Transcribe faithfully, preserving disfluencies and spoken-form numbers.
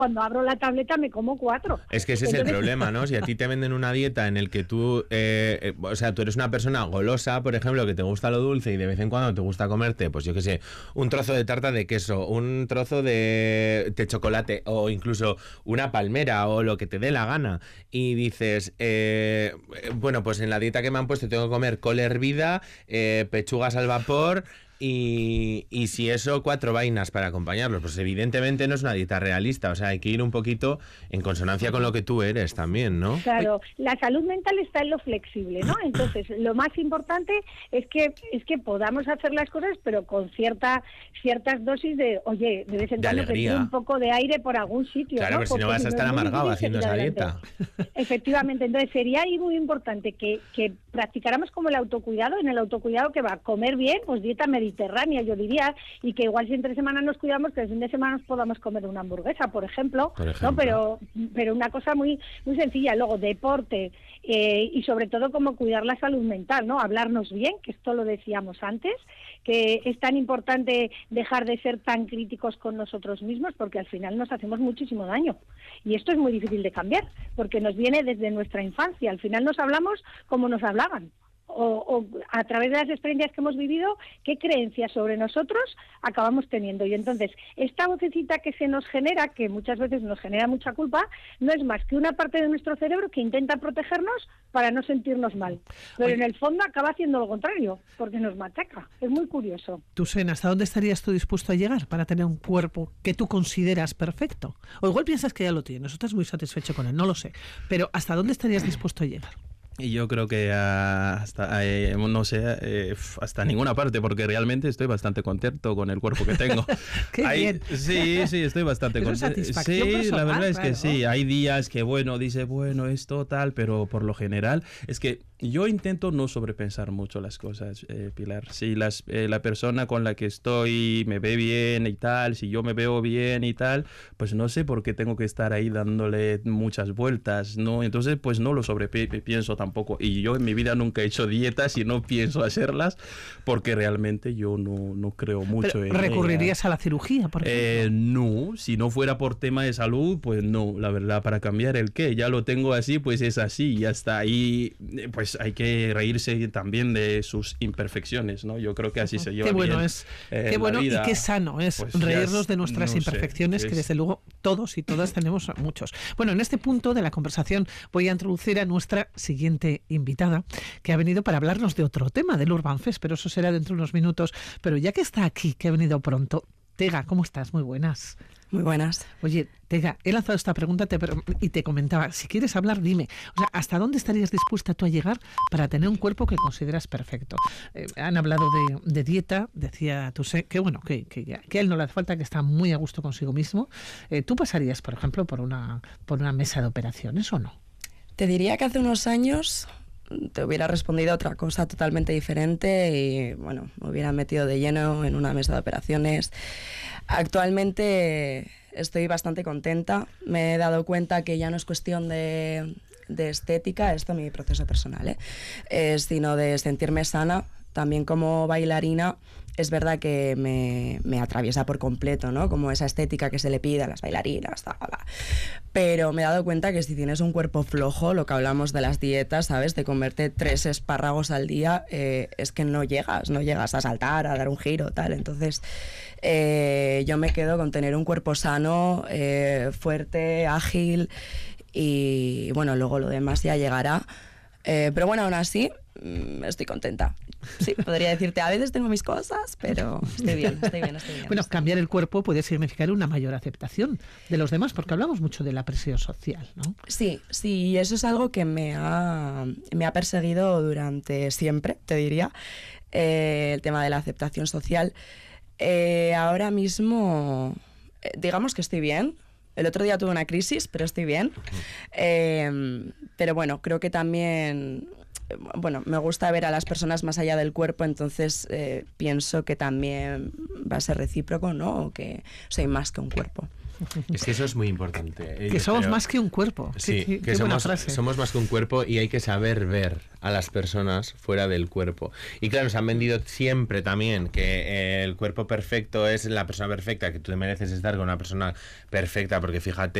cuando abro la tableta me como cuatro. Es que ese Entonces... es el problema, ¿no? Si a ti te venden una dieta en el que tú, eh, eh, o sea, tú eres una persona golosa, por ejemplo, que te gusta lo dulce y de vez en cuando te gusta comerte, pues yo qué sé, un trozo de tarta de queso, un trozo de, de chocolate o incluso una palmera o lo que te dé la gana, y dices, eh, bueno, pues en la dieta que me han puesto tengo que comer col hervida, eh, pechugas al vapor y, y si eso, cuatro vainas para acompañarlos. Pues evidentemente no es una dieta realista, o sea, hay que ir un poquito en consonancia con lo que tú eres también, ¿no? Claro, la salud mental está en lo flexible, ¿no? Entonces, lo más importante es que es que podamos hacer las cosas, pero con cierta ciertas dosis de, oye, de vez en cuando que un poco de aire por algún sitio, claro, ¿no? pero si no vas a estar amargado haciendo esa dieta. Efectivamente, entonces sería ahí muy importante que, que practicáramos como el autocuidado, en el autocuidado que va a comer bien, pues dieta mediterránea, yo diría, y que igual si entre semana nos cuidamos, que el fin de semana nos podamos comer una hamburguesa, por ejemplo, por ejemplo. ¿no? Pero, pero una cosa muy, muy sencilla. Luego, deporte, eh, y sobre todo como cuidar la salud mental, ¿no? Hablarnos bien, que esto lo decíamos antes, que es tan importante dejar de ser tan críticos con nosotros mismos, porque al final nos hacemos muchísimo daño. Y esto es muy difícil de cambiar, porque nos viene desde nuestra infancia. Al final nos hablamos como nos hablaban. O, o a través de las experiencias que hemos vivido, qué creencias sobre nosotros acabamos teniendo. Y entonces, esta vocecita que se nos genera, que muchas veces nos genera mucha culpa, no es más que una parte de nuestro cerebro que intenta protegernos para no sentirnos mal. Pero Oye, en el fondo acaba haciendo lo contrario, porque nos machaca. Es muy curioso. Tusen, ¿hasta dónde estarías tú dispuesto a llegar para tener un cuerpo que tú consideras perfecto? O igual piensas que ya lo tienes, o estás muy satisfecho con él, no lo sé. Pero ¿hasta dónde estarías dispuesto a llegar? Y yo creo que uh, hasta, eh, no sé, eh, hasta ninguna parte, porque realmente estoy bastante contento con el cuerpo que tengo. ¡Qué hay, bien! Sí, sí, estoy bastante contento. Sí, personal, la verdad es que claro. Sí, hay días que, bueno, dice, bueno, esto tal, pero por lo general es que yo intento no sobrepensar mucho las cosas, eh, Pilar. Si las, eh, la persona con la que estoy me ve bien y tal, si yo me veo bien y tal, pues no sé por qué tengo que estar ahí dándole muchas vueltas, ¿no? Entonces, pues no lo sobrepienso tampoco. Y yo en mi vida nunca he hecho dietas y no pienso hacerlas porque realmente yo no, no creo mucho Pero en ¿recurrirías ella. a la cirugía, por ejemplo? Eh, no, si no fuera por tema de salud, pues no, la verdad, para cambiar el qué, ya lo tengo así, pues es así, ya está. Y pues hay que reírse también de sus imperfecciones, ¿no? Yo creo que así se lleva qué bueno bien, es, eh, qué bueno vida. Y qué sano es pues reírnos ya, de nuestras no imperfecciones, sé, que es... desde luego todos y todas tenemos muchos. Bueno, en este punto de la conversación voy a introducir a nuestra siguiente invitada, que ha venido para hablarnos de otro tema, del Urban Fest, pero eso será dentro de unos minutos. Pero ya que está aquí, que ha venido pronto, Tega, ¿cómo estás? Muy buenas. Muy buenas. Oye, Tega, he lanzado esta pregunta te, y te comentaba, si quieres hablar, dime. O sea, ¿hasta dónde estarías dispuesta tú a llegar para tener un cuerpo que consideras perfecto? Eh, han hablado de, de dieta, decía Tusen, que bueno, que, que, que a él no le hace falta, que está muy a gusto consigo mismo. Eh, ¿Tú pasarías, por ejemplo, por una, por una mesa de operaciones o no? Te diría que hace unos años te hubiera respondido otra cosa totalmente diferente y, bueno, me hubiera metido de lleno en una mesa de operaciones. Actualmente estoy bastante contenta. Me he dado cuenta que ya no es cuestión de, de estética, esto es mi proceso personal, ¿eh? Eh, sino de sentirme sana. También como bailarina es verdad que me, me atraviesa por completo, ¿no? Como esa estética que se le pide a las bailarinas, ta, ta, ta. Pero me he dado cuenta que si tienes un cuerpo flojo, lo que hablamos de las dietas, ¿sabes? De comerte tres espárragos al día, eh, es que no llegas, no llegas a saltar, a dar un giro, tal. Entonces, eh, yo me quedo con tener un cuerpo sano, eh, fuerte, ágil y, bueno, luego lo demás ya llegará. Eh, pero bueno, aún así, mmm, estoy contenta. Sí, podría decirte, a veces tengo mis cosas, pero estoy bien, estoy bien, estoy bien. Bueno, estoy cambiar bien. el cuerpo puede significar una mayor aceptación de los demás, porque hablamos mucho de la presión social, ¿no? Sí, sí, y eso es algo que me ha, me ha perseguido durante siempre, te diría, eh, el tema de la aceptación social. Eh, ahora mismo, eh, digamos que estoy bien. El otro día tuve una crisis, pero estoy bien. Eh, pero bueno, creo que también, bueno, me gusta ver a las personas más allá del cuerpo, entonces eh, pienso que también va a ser recíproco, ¿no? O que soy más que un cuerpo. Es que eso es muy importante. Que somos más que un cuerpo. Sí, qué, que qué somos, frase. somos más que un cuerpo y hay que saber ver a las personas fuera del cuerpo. Y claro, nos han vendido siempre también que el cuerpo perfecto es la persona perfecta, que tú te mereces estar con una persona perfecta, porque fíjate